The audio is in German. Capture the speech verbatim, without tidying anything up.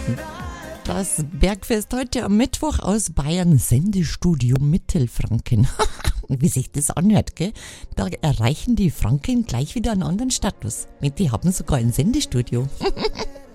Das Bergfest heute am Mittwoch aus Bayern, Sendestudio Mittelfranken. Wie sich das anhört, gell? Da erreichen die Franken gleich wieder einen anderen Status. Die haben sogar ein Sendestudio.